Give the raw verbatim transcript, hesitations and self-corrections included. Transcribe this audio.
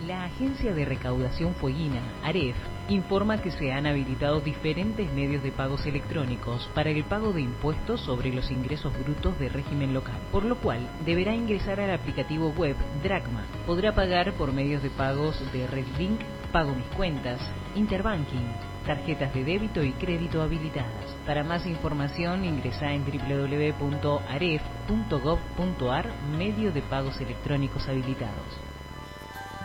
La Agencia de Recaudación Fueguina, AREF, informa que se han habilitado diferentes medios de pagos electrónicos para el pago de impuestos sobre los ingresos brutos de régimen local, por lo cual deberá ingresar al aplicativo web Dracma. Podrá pagar por medios de pagos de RedLink, Pago Mis Cuentas, Interbanking, tarjetas de débito y crédito habilitadas. Para más información ingresa en doble u doble u doble u punto aref punto gov punto ar, medio de pagos electrónicos habilitados.